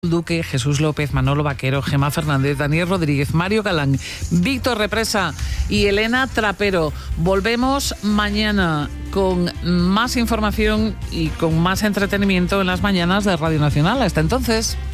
Duque, Jesús López, Manolo Vaquero, Gemma Fernández, Daniel Rodríguez, Mario Galán, Víctor Represa y Elena Trapero. Volvemos mañana con más información y con más entretenimiento en las mañanas de Radio Nacional. Hasta entonces.